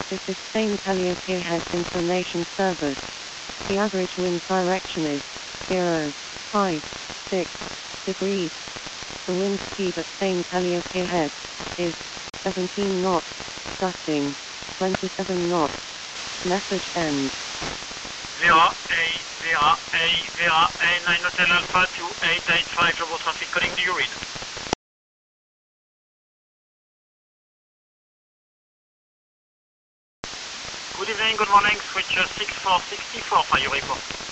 This is Spain Calliope Head Information Service. The average wind direction is 0.56 degrees. The wind speed at Spain Calliope Head is 17 knots, gusting 27 knots. Message ends. VRA 9 Hotel Alpha 2885, global traffic calling the Urin. Good evening, good morning, switch 6464 for your report.